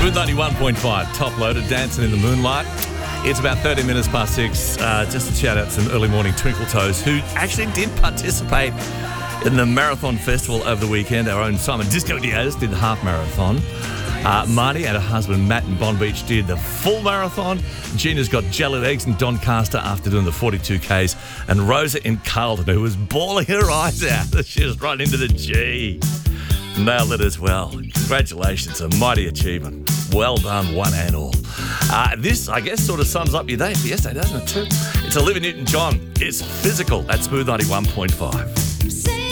Smooth 91.5, top loaded, dancing in the moonlight. It's about 30 minutes past 6. Just a shout out to some early morning Twinkle Toes who actually did participate in the Marathon Festival over the weekend. Our own Simon Disco Diaz did the half marathon. Marty and her husband Matt in Bond Beach did the full marathon. Gina's got gelid eggs in Doncaster after doing the 42Ks. And Rosa in Carlton, who was bawling her eyes out. She was right into the G. Nailed it as well. Congratulations, a mighty achievement. Well done, one and all. This, I guess, sort of sums up your day for yesterday, doesn't it, too? It's Olivia Newton-John. It's Physical at Smooth 91.5.